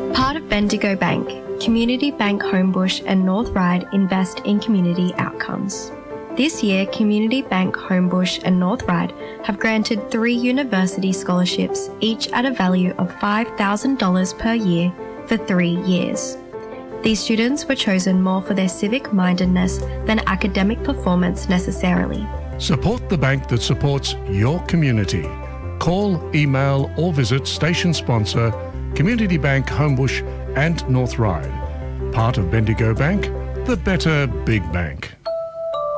Part of Bendigo Bank, Community Bank Homebush and North Ryde invest in community outcomes. This year, Community Bank Homebush and North Ryde have granted 3 university scholarships, each at a value of $5,000 per year for 3 years. These students were chosen more for their civic mindedness than academic performance necessarily. Support the bank that supports your community. Call, email or visit station sponsor Community Bank Homebush and North Ryde. Part of Bendigo Bank, the better big bank.